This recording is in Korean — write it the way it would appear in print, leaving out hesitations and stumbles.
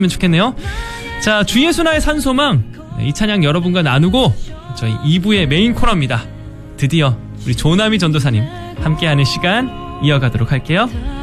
좋겠네요. 자, 주예수나의 산소망, 이 찬양 여러분과 나누고 저희 2부의 메인 코너입니다. 드디어 우리 조남희 전도사님 함께하는 시간 이어가도록 할게요.